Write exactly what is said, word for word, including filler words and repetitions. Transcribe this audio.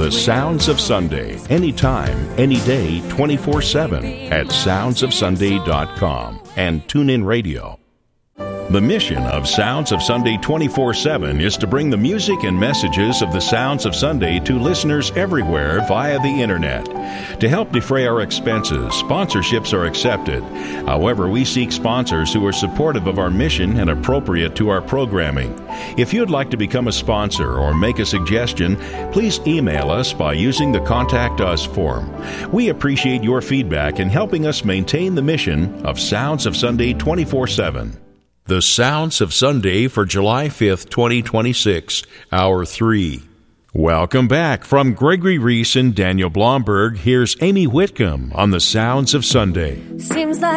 The Sounds of Sunday, anytime, any day, twenty-four seven at sounds of sunday dot com and TuneIn Radio. The mission of Sounds of Sunday twenty-four seven is to bring the music and messages of the Sounds of Sunday to listeners everywhere via the Internet. To help defray our expenses, sponsorships are accepted. However, we seek sponsors who are supportive of our mission and appropriate to our programming. If you'd like to become a sponsor or make a suggestion, please email us by using the Contact Us form. We appreciate your feedback in helping us maintain the mission of Sounds of Sunday twenty-four seven. The Sounds of Sunday for July fifth, twenty twenty-six, Hour three. Welcome back. From Gregory Reese and Daniel Blomberg, here's Amy Whitcomb on The Sounds of Sunday. Seems like